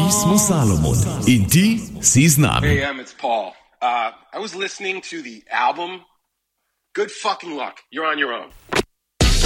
Mi smo Salomon in ti si z nami. Hey, it's Paul. I was listening to the album. Good fucking luck. You're on your own.